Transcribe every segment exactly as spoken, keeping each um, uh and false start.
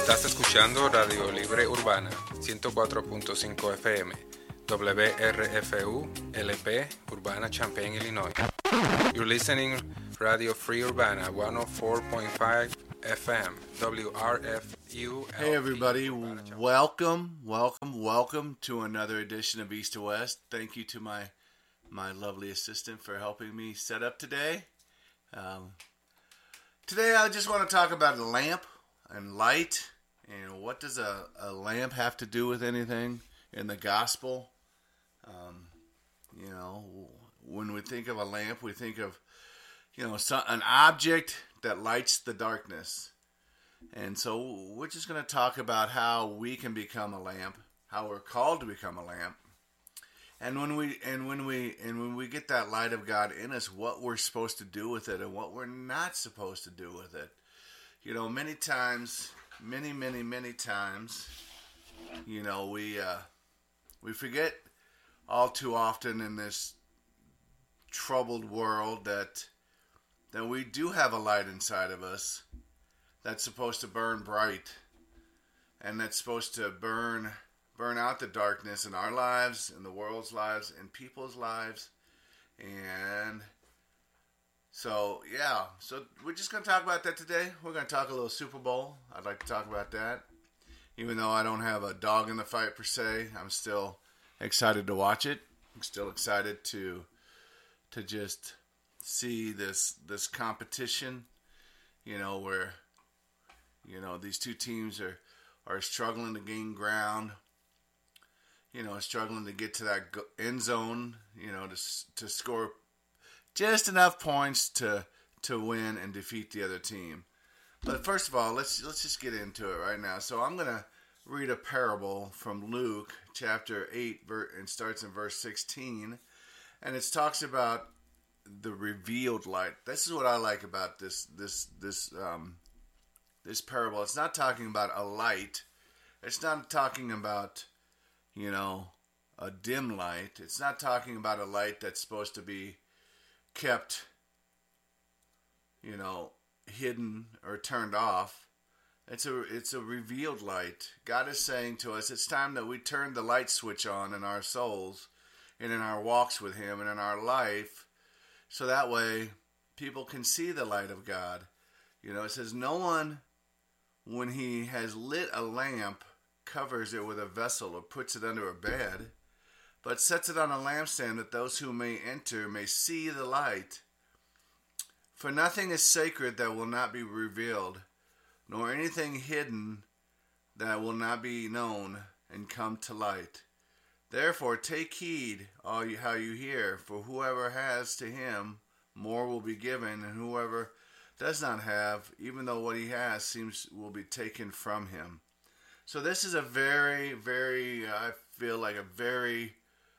Estás escuchando Radio Libre Urbana, ciento cuatro punto cinco F M, W R F U, L P, Urbana, Champaign, Illinois. You're listening Radio Free Urbana, one oh four point five F M, W R F U. Hey everybody, welcome, welcome, welcome to another edition of East to West. Thank you to my my lovely assistant for helping me set up today. Um, today I just want to talk about a lamp and light, and what does a, a lamp have to do with anything in the gospel? Um, you know, when we think of a lamp, we think of, you know, so, an object that lights the darkness. And so we're just going to talk about how we can become a lamp, how we're called to become a lamp. And when we and when we and when we get that light of God in us, what we're supposed to do with it and what we're not supposed to do with it. You know, many times, many, many, many times, you know, we uh, we forget all too often in this troubled world that that we do have a light inside of us that's supposed to burn bright, and that's supposed to burn burn out the darkness in our lives, in the world's lives, in people's lives. And so, yeah, so we're just going to talk about that today. We're going to talk a little Super Bowl. I'd like to talk about that. Even though I don't have a dog in the fight per se, I'm still excited to watch it. I'm still excited to to just see this this competition, you know, where, you know, these two teams are, are struggling to gain ground, you know, struggling to get to that end zone, you know, to to score just enough points to to win and defeat the other team. But first of all, let's let's just get into it right now. So I'm going to read a parable from Luke chapter eight, and starts in verse sixteen, and it talks about the revealed light. This is what I like about this this this um this parable. It's not talking about a light. It's not talking about, you know, a dim light. It's not talking about a light that's supposed to be kept, you know, hidden or turned off. It's a it's a revealed light. God is saying to us, it's time that we turn the light switch on in our souls and in our walks with Him and in our life, so that way people can see the light of God. You know, it says, no one, when he has lit a lamp, covers it with a vessel or puts it under a bed, but sets it on a lampstand, that those who may enter may see the light. For nothing is sacred that will not be revealed, nor anything hidden that will not be known and come to light. Therefore take heed all you, how you hear, for whoever has, to him more will be given, and whoever does not have, even though what he has seems will be taken from him. So this is a very, very, I feel like a very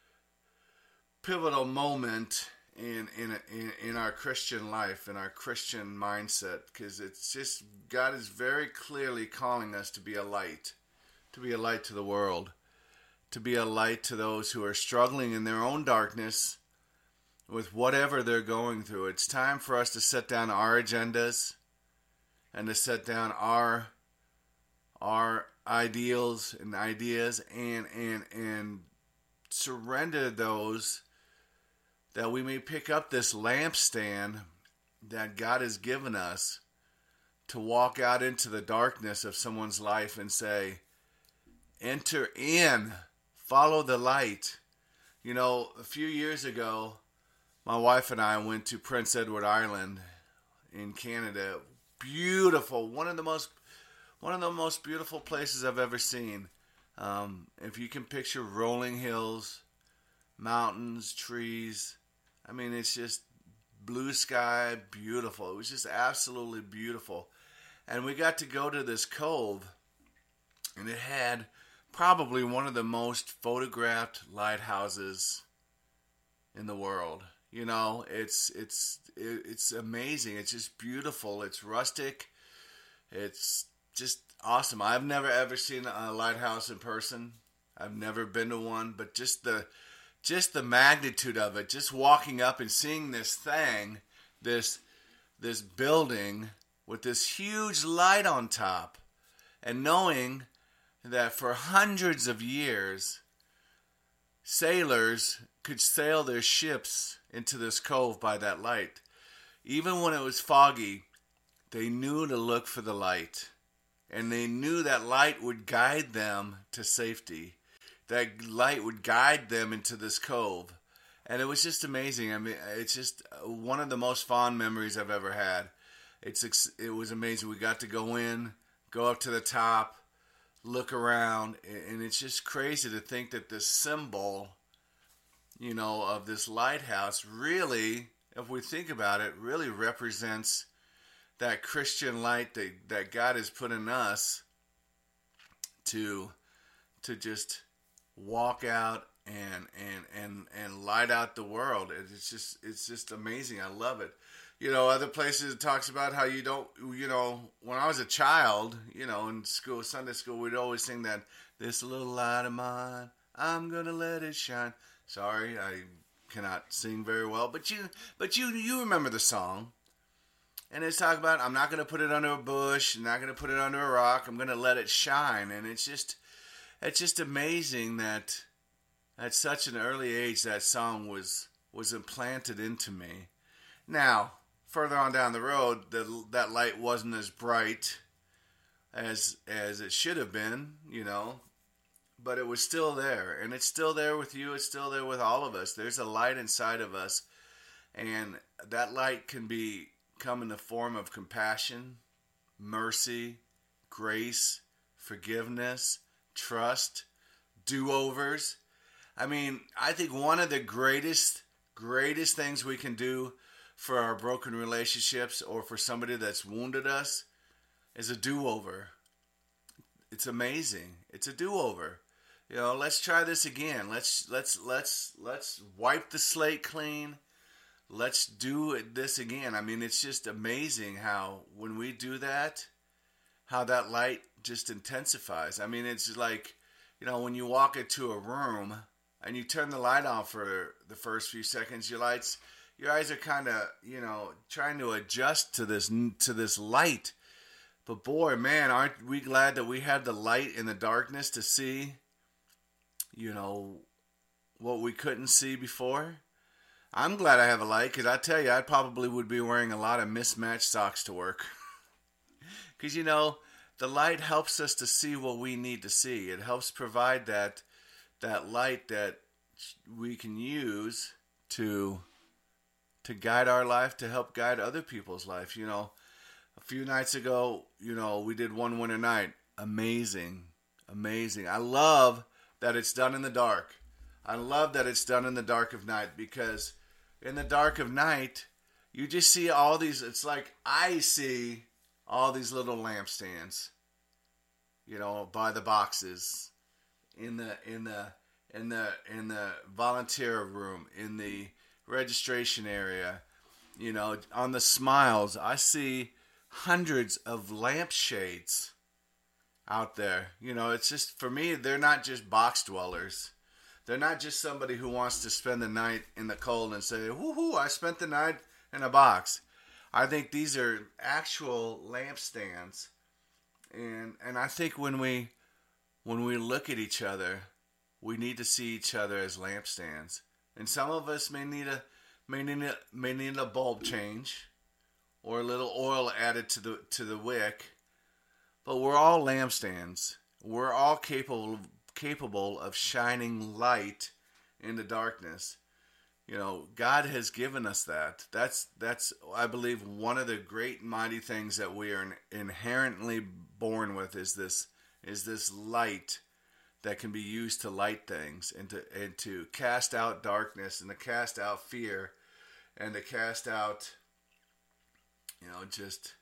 pivotal moment in in in, in our Christian life, in our Christian mindset, because it's just, God is very clearly calling us to be a light, to be a light to the world, to be a light to those who are struggling in their own darkness with whatever they're going through. It's time for us to set down our agendas and to set down our our ideals and ideas and and and surrender those, that we may pick up this lampstand that God has given us to walk out into the darkness of someone's life and say, enter in, follow the light. You know, a few years ago, my wife and I went to Prince Edward Island in Canada. Beautiful, one of the most one of the most beautiful places I've ever seen. Um, if you can picture rolling hills, mountains, trees, I mean, it's just blue sky, beautiful. It was just absolutely beautiful. And we got to go to this cove, and it had probably one of the most photographed lighthouses in the world. You know, it's it's it's amazing. It's just beautiful. It's rustic. It's just awesome. I've never ever seen a lighthouse in person. I've never been to one, but just the just the magnitude of it, just walking up and seeing this thing, this this building with this huge light on top, and knowing that for hundreds of years, sailors could sail their ships into this cove by that light. Even when it was foggy, they knew to look for the light. And they knew that light would guide them to safety. That light would guide them into this cove. And it was just amazing. I mean, it's just one of the most fond memories I've ever had. It's It was amazing. We got to go in, go up to the top, look around, and it's just crazy to think that this symbol, you know, of this lighthouse really, if we think about it, really represents that Christian light that, that God has put in us to to just walk out and and and and light out the world. It's just it's just amazing. I love it. You know, other places it talks about how you don't, you know, when I was a child, you know, in school, Sunday school, we'd always sing that, this little light of mine, I'm going to let it shine. Sorry, I cannot sing very well, but you but you you remember the song. And it's talking about, I'm not going to put it under a bush, I'm not going to put it under a rock, I'm going to let it shine. And it's just it's just amazing that at such an early age that song was was implanted into me. Now, further on down the road, the, that light wasn't as bright as as it should have been, you know, but it was still there, and it's still there with you. It's still there with all of us. There's a light inside of us, and that light can be come in the form of compassion, mercy, grace, forgiveness, trust, do-overs. I mean, I think one of the greatest, greatest things we can do for our broken relationships or for somebody that's wounded us is a do-over. It's amazing. It's a do-over. You know, let's try this again. Let's let's let's let's wipe the slate clean. Let's do this again. I mean, it's just amazing how when we do that, how that light just intensifies. I mean, it's like, you know, when you walk into a room and you turn the light on for the first few seconds, your lights, your eyes are kind of, you know, trying to adjust to this to this light. But boy, man, aren't we glad that we have the light in the darkness to see, you know, what we couldn't see before? I'm glad I have a light, because I tell you, I probably would be wearing a lot of mismatched socks to work. Because, you know, the light helps us to see what we need to see. It helps provide that that light that we can use to to guide our life, to help guide other people's life. You know, a few nights ago, you know, we did One Winter Night. Amazing. Amazing. I love that it's done in the dark. I love that it's done in the dark of night, because in the dark of night, you just see all these, it's like I see all these little lampstands, you know, by the boxes, in the, in the, in the, in the volunteer room, in the registration area, you know, on the smiles, I see hundreds of lampshades out there. You know, it's just, for me, they're not just box dwellers. They're not just somebody who wants to spend the night in the cold and say, woohoo, I spent the night in a box. I think these are actual lampstands. And and I think when we when we look at each other, we need to see each other as lampstands. And some of us may need a may need a, may need a bulb change or a little oil added to the to the wick. But we're all lampstands. We're all capable capable of shining light in the darkness. You know, God has given us that. That's, that's I believe, one of the great mighty things that we are inherently born with is this is this light that can be used to light things and to and to cast out darkness and to cast out fear and to cast out, you know, just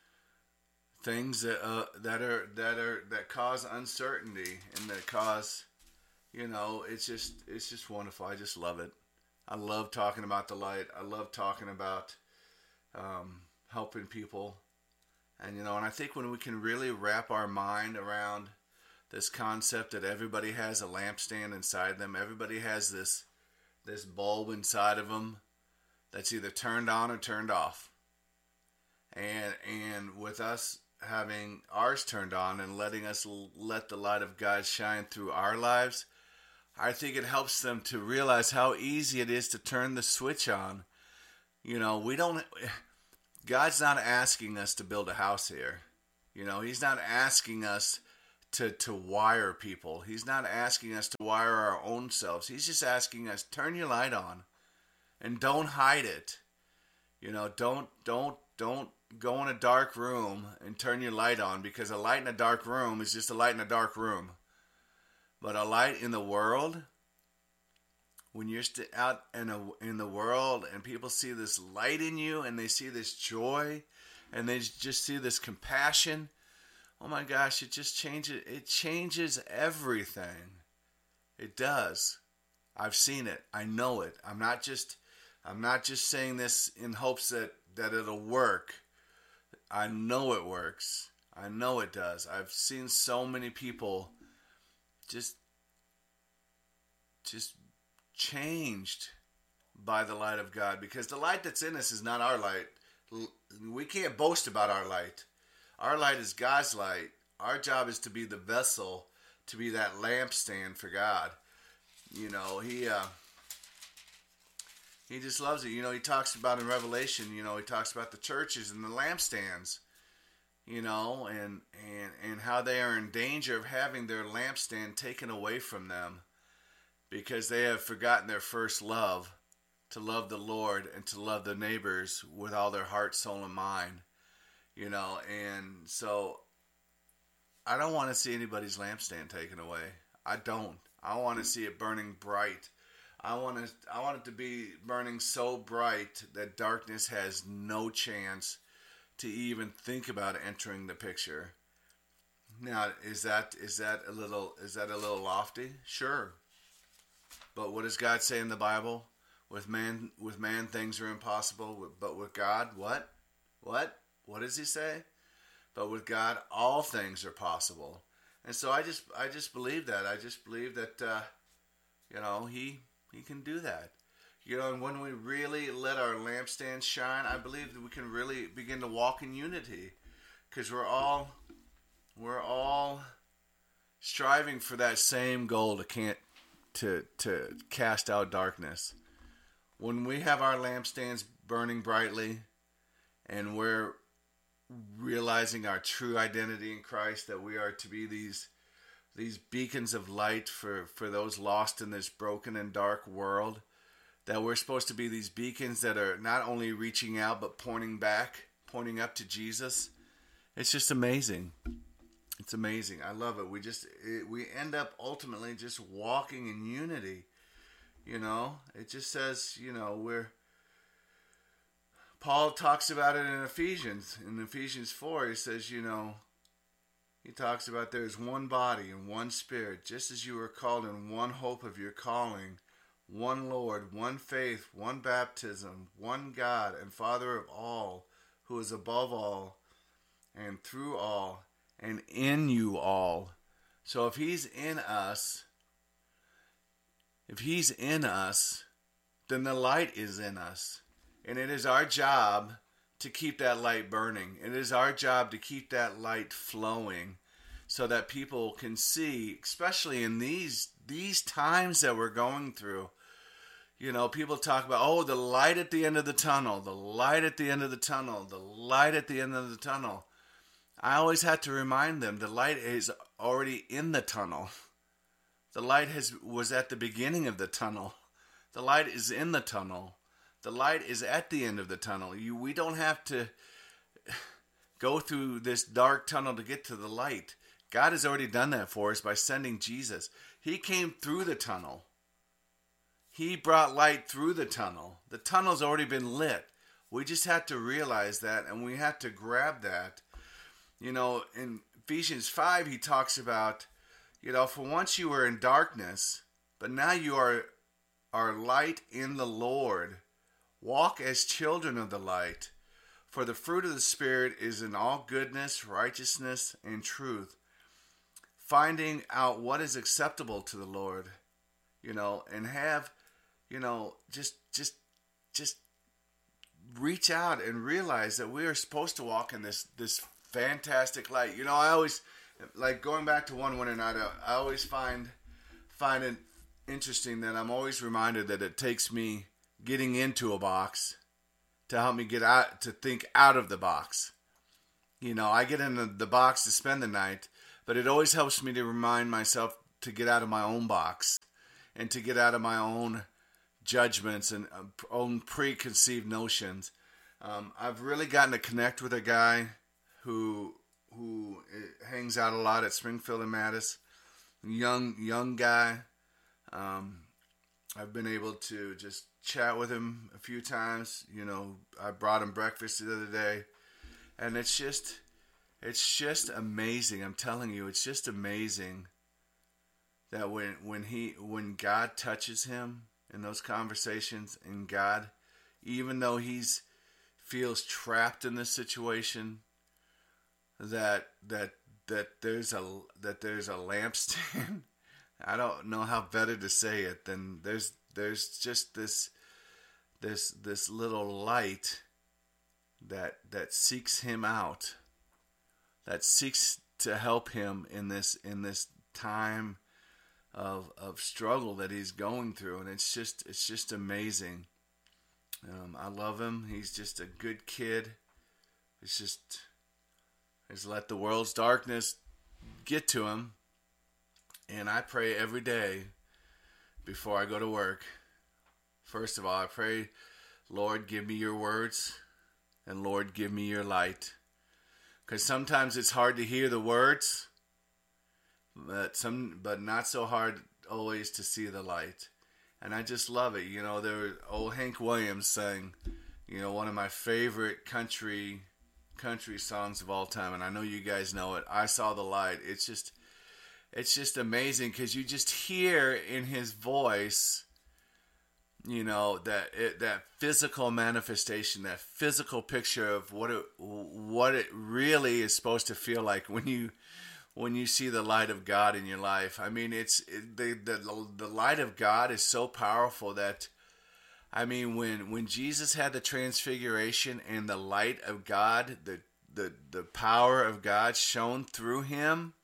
things that uh, that are that are that cause uncertainty and that cause, you know, it's just it's just wonderful. I just love it. I love talking about the light. I love talking about um, helping people, and you know, and I think when we can really wrap our mind around this concept that everybody has a lampstand inside them, everybody has this this bulb inside of them that's either turned on or turned off, and and with us having ours turned on and letting us l- let the light of God shine through our lives, I think it helps them to realize how easy it is to turn the switch on. You know, we don't, God's not asking us to build a house here. You know, He's not asking us to, to wire people. He's not asking us to wire our own selves. He's just asking us, turn your light on and don't hide it. You know, don't, don't, don't go in a dark room and turn your light on, because a light in a dark room is just a light in a dark room. But a light in the world, when you're st- out in, a, in the world and people see this light in you and they see this joy and they just see this compassion, oh my gosh, it just changes, it changes everything. It does. I've seen it. I know it. I'm not just, I'm not just saying this in hopes that, that it'll work. I know it works. I know it does. I've seen so many people just, just changed by the light of God, because the light that's in us is not our light. We can't boast about our light. Our light is God's light. Our job is to be the vessel, to be that lampstand for God. You know, he uh, he just loves it. You know, he talks about in Revelation, you know, he talks about the churches and the lampstands, you know, and, and, and how they are in danger of having their lampstand taken away from them because they have forgotten their first love, to love the Lord and to love the neighbors with all their heart, soul, and mind. You know, and so I don't want to see anybody's lampstand taken away. I don't. I want to see it burning bright. I want to. I want it to be burning so bright that darkness has no chance to even think about entering the picture. Now, is that is that a little is that a little lofty? Sure. But what does God say in the Bible? With man, with man, things are impossible. But with God, what? What? What does He say? But with God, all things are possible. And so I just, I just believe that. I just believe that, uh, you know, He, He can do that. You know, and when we really let our lampstand shine, I believe that we can really begin to walk in unity, because we're all, we're all striving for that same goal to can't, to to cast out darkness. When we have our lampstands burning brightly, and we're realizing our true identity in Christ, that we are to be these these beacons of light for, for those lost in this broken and dark world, that we're supposed to be these beacons that are not only reaching out but pointing back, pointing up to Jesus. It's just amazing. It's amazing. I love it. We just it, we end up ultimately just walking in unity. You know, it just says, you know, we're Paul talks about it in Ephesians. In Ephesians four, he says, you know, he talks about there's one body and one spirit, just as you were called in one hope of your calling, one Lord, one faith, one baptism, one God and Father of all, who is above all and through all and in you all. So if He's in us, if He's in us, then the light is in us. And it is our job to keep that light burning. It is our job to keep that light flowing so that people can see, especially in these these times that we're going through. You know, people talk about, oh, the light at the end of the tunnel, the light at the end of the tunnel, the light at the end of the tunnel. I always have to remind them the light is already in the tunnel. The light has was at the beginning of the tunnel. The light is in the tunnel. The light is at the end of the tunnel. You, we don't have to go through this dark tunnel to get to the light. God has already done that for us by sending Jesus. He came through the tunnel. He brought light through the tunnel. The tunnel's already been lit. We just have to realize that, and we have to grab that. You know, in Ephesians five, he talks about, you know, for once you were in darkness, but now you are, are light in the Lord. Walk as children of the light, for the fruit of the Spirit is in all goodness, righteousness, and truth, finding out what is acceptable to the Lord, you know, and have, you know, just, just, just reach out and realize that we are supposed to walk in this, this fantastic light. You know, I always, like going back to one winter night, I, I always find find it interesting that I'm always reminded that it takes me getting into a box to help me get out, to think out of the box. You know, I get in the, the box to spend the night, but it always helps me to remind myself to get out of my own box and to get out of my own judgments and uh, own preconceived notions. Um, I've really gotten to connect with a guy who who hangs out a lot at Springfield and Mattis. Young young guy. Um, I've been able to just chat with him a few times. You know, I brought him breakfast the other day, and it's just it's just amazing. I'm telling you, it's just amazing that when when he when God touches him in those conversations, and God, even though he's feels trapped in this situation, that that that there's a that there's a lampstand. I don't know how better to say it than there's there's just this this this little light that that seeks him out, that seeks to help him in this in this time of of struggle that he's going through, and it's just it's just amazing. Um, I love him. He's just a good kid. It's just just let the world's darkness get to him. And I pray every day before I go to work. First of all, I pray, Lord, give me your words, and Lord, give me your light. Because sometimes it's hard to hear the words, but some, but not so hard always to see the light. And I just love it. You know, there was old Hank Williams sang, you know, one of my favorite country country songs of all time, and I know you guys know it. I Saw the Light. It's just It's just amazing because you just hear in his voice, you know, that it, that physical manifestation, that physical picture of what it what it really is supposed to feel like when you when you see the light of God in your life. I mean, it's it, the the the light of God is so powerful that, I mean, when when Jesus had the transfiguration and the light of God, the the the power of God shone through him.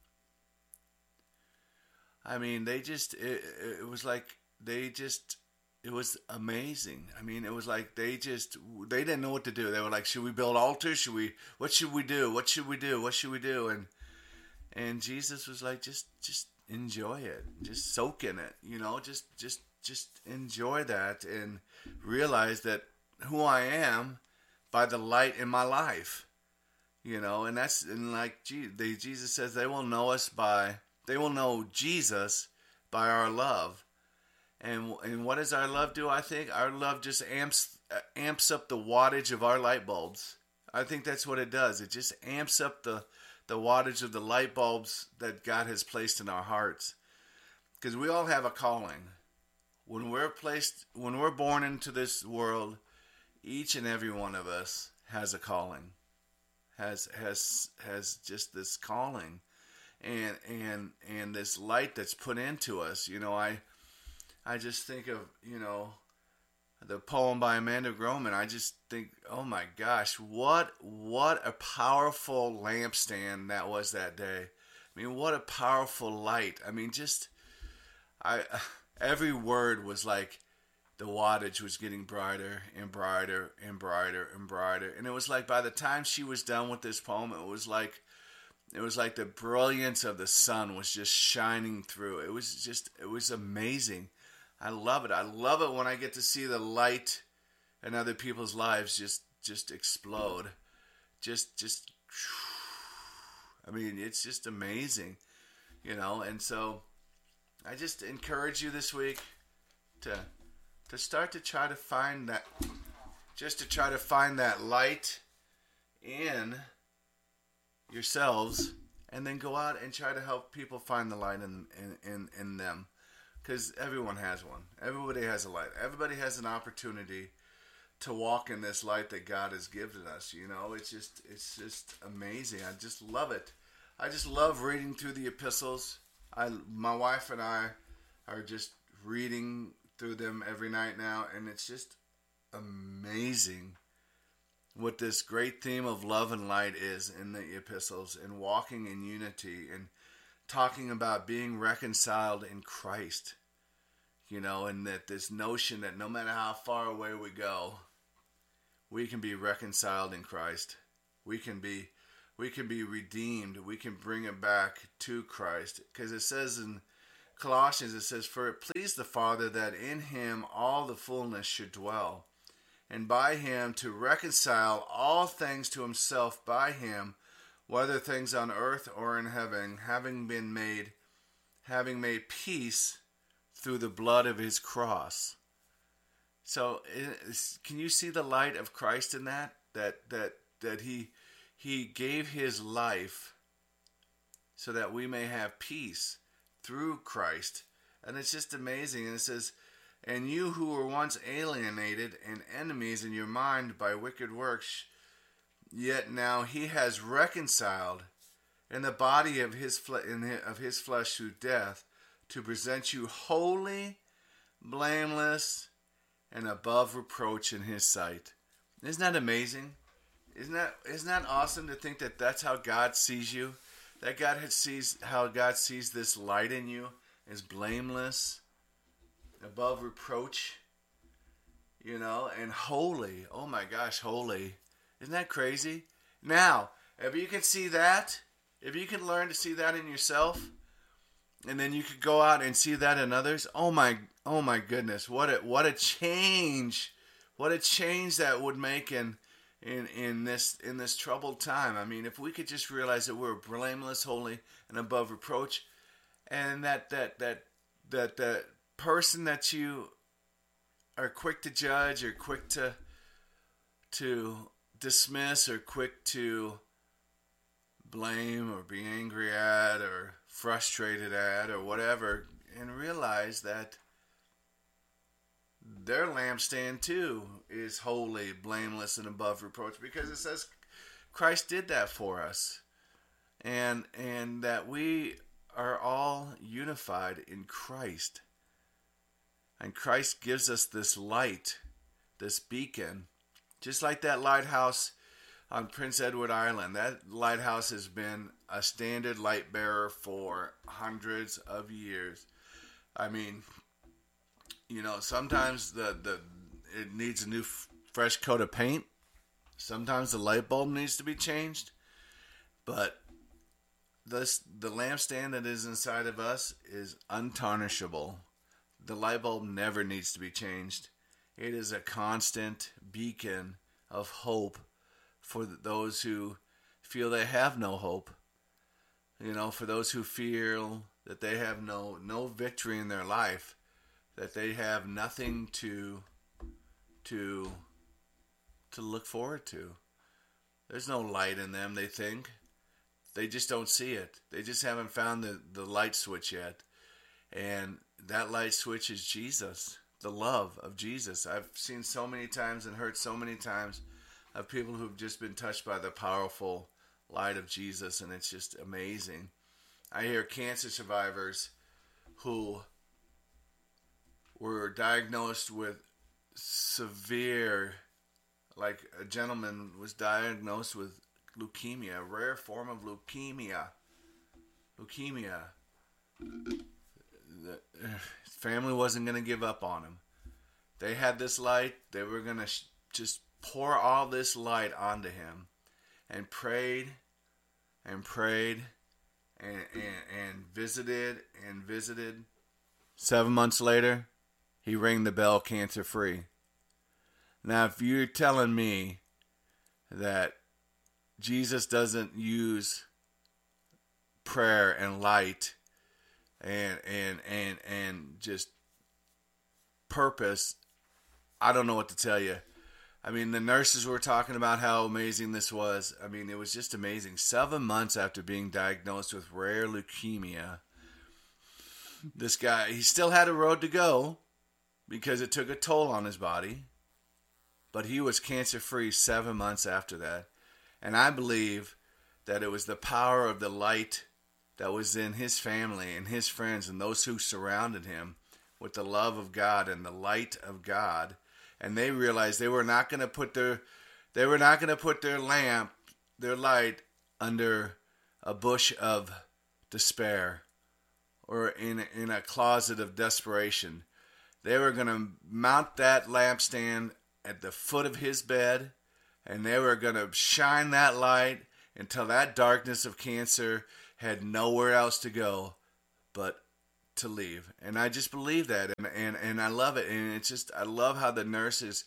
I mean, they just, it, it was like, they just, it was amazing. I mean, it was like, they just, they didn't know what to do. They were like, should we build altars? Should we, what should we do? What should we do? What should we do? And, and Jesus was like, just, just enjoy it. Just soak in it, you know, just, just, just enjoy that and realize that who I am by the light in my life, you know, and that's, and like, they, Jesus says they will know us by, They will know Jesus by our love. And and what does our love do, I think? Our love just amps amps up the wattage of our light bulbs. I think that's what it does. It just amps up the, the wattage of the light bulbs that God has placed in our hearts. Because we all have a calling. When we're placed, when we're born into this world, each and every one of us has a calling. Has has has just this calling. And and and this light that's put into us, you know, I I just think of, you know, the poem by Amanda Groman. I just think, oh my gosh, what what a powerful lampstand that was that day. I mean, what a powerful light. I mean, just I every word was like the wattage was getting brighter and brighter and brighter and brighter. And it was like by the time she was done with this poem, it was like It was like the brilliance of the sun was just shining through. It was just, it was amazing. I love it. I love it when I get to see the light in other people's lives just, just explode. Just, just, I mean, it's just amazing, you know. And so I just encourage you this week to, to start to try to find that, just to try to find that light in yourselves, and then go out and try to help people find the light in in, in, in them, because everyone has one. Everybody has a light. Everybody has an opportunity to walk in this light that God has given us. You know, it's just it's just amazing. I just love it. I just love reading through the epistles. I my wife and I are just reading through them every night now, and it's just amazing what this great theme of love and light is in the epistles, and walking in unity, and talking about being reconciled in Christ. You know, and that this notion that no matter how far away we go, we can be reconciled in Christ. We can be we can be redeemed. We can bring it back to Christ. Because it says in Colossians, it says, "For it pleased the Father that in him all the fullness should dwell, and by him to reconcile all things to himself by him, whether things on earth or in heaven, having been made, having made peace through the blood of his cross." So, can you see the light of Christ in that? That that that he he gave his life so that we may have peace through Christ, and it's just amazing. And it says, "And you who were once alienated and enemies in your mind by wicked works, yet now he has reconciled in the body of his fle- in his, of his flesh through death, to present you holy, blameless, and above reproach in his sight." Isn't that amazing? Isn't that isn't that awesome to think that that's how God sees you? That God sees how God sees this light in you as blameless, above reproach, you know, and holy. Oh my gosh, holy. Isn't that crazy? Now, if you can see that, if you can learn to see that in yourself, and then you could go out and see that in others, oh my oh my goodness, what a what a change. What a change that would make in in in this in this troubled time. I mean, if we could just realize that we're blameless, holy, and above reproach, and that that that that that person that you are quick to judge, or quick to to dismiss, or quick to blame, or be angry at, or frustrated at, or whatever, and realize that their lampstand too is holy, blameless, and above reproach, because it says Christ did that for us, and and that we are all unified in Christ, and Christ gives us this light, this beacon, just like that lighthouse on Prince Edward Island. That lighthouse has been a standard light bearer for hundreds of years. I mean, you know, sometimes the, the it needs a new f- fresh coat of paint. Sometimes the light bulb needs to be changed. But this the lampstand that is inside of us is untarnishable. The light bulb never needs to be changed. It is a constant beacon of hope for those who feel they have no hope. You know, for those who feel that they have no no victory in their life, that they have nothing to to to look forward to. There's no light in them, they think. They just don't see it. They just haven't found the, the light switch yet. And that light switch is Jesus, the love of Jesus. I've seen so many times and heard so many times of people who've just been touched by the powerful light of Jesus, and it's just amazing. I hear cancer survivors who were diagnosed with severe, like a gentleman was diagnosed with leukemia, a rare form of leukemia. Leukemia. The his family wasn't going to give up on him. They had this light. They were going to sh- just pour all this light onto him, and prayed and prayed and, and, and visited and visited. Seven months later, he rang the bell cancer free. Now, if you're telling me that Jesus doesn't use prayer and light and and and and just purpose, I don't know what to tell you. I mean, the nurses were talking about how amazing this was. I mean, it was just amazing. Seven months after being diagnosed with rare leukemia, this guy, he still had a road to go because it took a toll on his body. But he was cancer-free seven months after that. And I believe that it was the power of the light that was in his family and his friends and those who surrounded him with the love of God and the light of God. And they realized they were not going to put their They were not going to put their lamp, their light, under a bush of despair or in, in a closet of desperation. They were going to mount that lampstand at the foot of his bed, and they were going to shine that light until that darkness of cancer had nowhere else to go but to leave. And I just believe that, and, and, and I love it. And it's just, I love how the nurses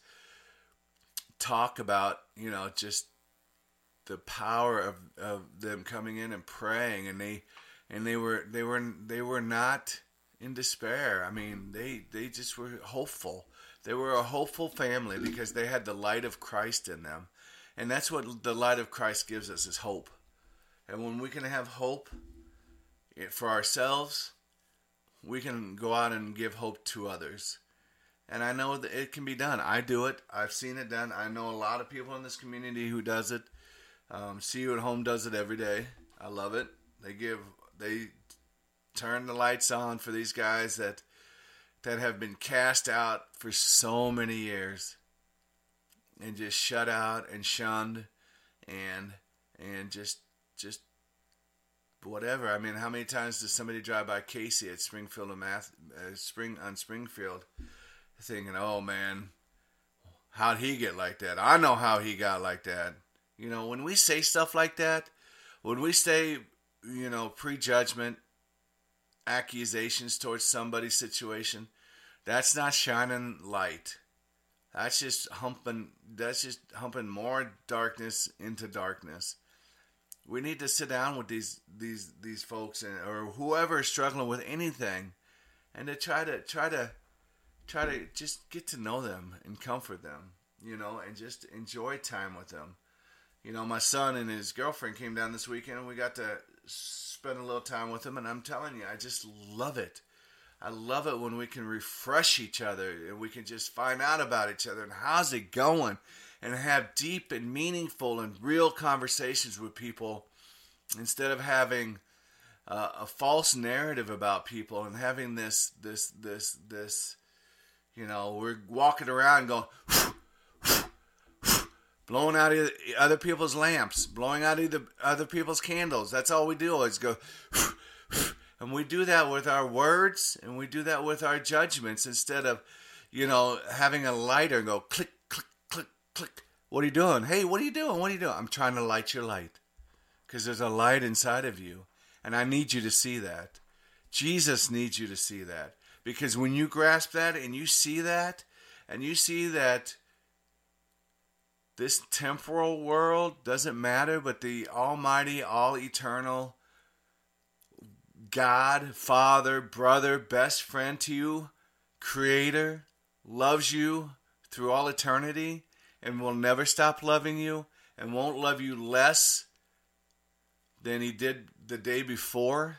talk about, you know, just the power of, of them coming in and praying, and they and they were they were they were not in despair. I mean, they they just were hopeful. They were a hopeful family because they had the light of Christ in them. And that's what the light of Christ gives us, is hope. And when we can have hope for ourselves, we can go out and give hope to others. And I know that it can be done. I do it. I've seen it done. I know a lot of people in this community who does it. Um, See You at Home does it every day. I love it. They give, they turn the lights on for these guys that that have been cast out for so many years and just shut out and shunned and and just just whatever. I mean, how many times does somebody drive by Casey at Springfield and Math, uh, Spring on Springfield, thinking, "Oh man, how'd he get like that? I know how he got like that." You know, when we say stuff like that, when we say, you know, prejudgment, accusations towards somebody's situation, that's not shining light. That's just humping. That's just humping more darkness into darkness. We need to sit down with these these these folks and or whoever is struggling with anything, and to try to try to try to just get to know them and comfort them, you know, and just enjoy time with them. You know, my son and his girlfriend came down this weekend, and we got to spend a little time with them. And I'm telling you, I just love it. I love it when we can refresh each other and we can just find out about each other and how's it going, and have deep and meaningful and real conversations with people instead of having uh, a false narrative about people and having this, this, this, this, you know, we're walking around going, blowing out other people's lamps, blowing out either other people's candles. That's all we do is go, and we do that with our words, and we do that with our judgments instead of, you know, having a lighter and go click, click, click, click. What are you doing? Hey, what are you doing? What are you doing? I'm trying to light your light because there's a light inside of you, and I need you to see that. Jesus needs you to see that, because when you grasp that and you see that, and you see that this temporal world doesn't matter, but the almighty, all-eternal God, Father, brother, best friend to you, Creator, loves you through all eternity and will never stop loving you and won't love you less than He did the day before.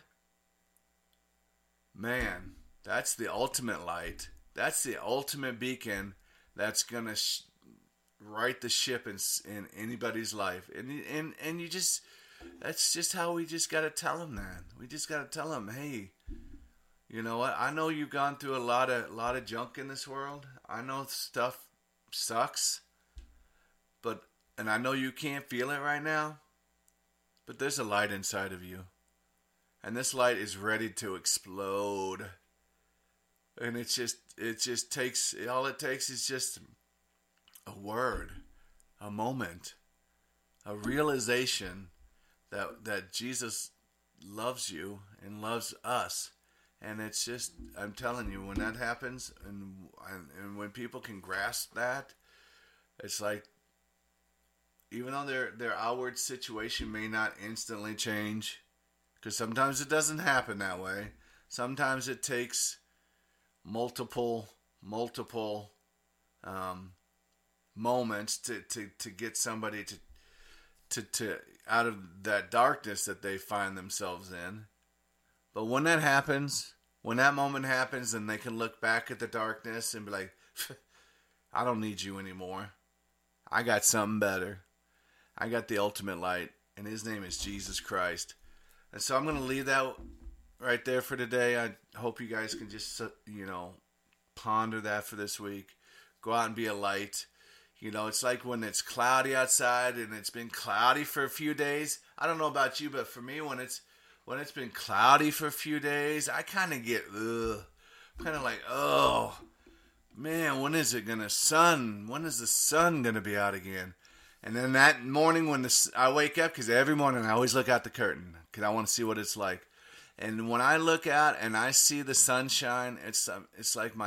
Man, that's the ultimate light. That's the ultimate beacon that's going to sh- right the ship in, in anybody's life. And, and, and you just... That's just how we just got to tell them that. We just got to tell them, hey, you know what? I know you've gone through a lot of lot of junk in this world. I know stuff sucks, but and I know you can't feel it right now, but there's a light inside of you, and this light is ready to explode. And it's just it just takes all it takes is just a word, a moment, a realization that that Jesus loves you and loves us. And it's just, I'm telling you, when that happens, and, and and when people can grasp that, it's like, even though their their outward situation may not instantly change, because sometimes it doesn't happen that way. Sometimes it takes multiple multiple um, moments to, to, to get somebody to to to out of that darkness that they find themselves in. But when that happens, when that moment happens, then they can look back at the darkness and be like, I don't need you anymore. I got something better. I got the ultimate light, and His name is Jesus Christ. And so I'm going to leave that right there for today. I hope you guys can just, you know, ponder that for this week. Go out and be a light. You know, it's like when it's cloudy outside and it's been cloudy for a few days. I don't know about you, but for me, when it's when it's been cloudy for a few days, I kind of get ugh, kind of like, oh man, when is it gonna sun? When is the sun gonna be out again? And then that morning when the, I wake up, because every morning I always look out the curtain because I want to see what it's like. And when I look out and I see the sunshine, it's um, it's like my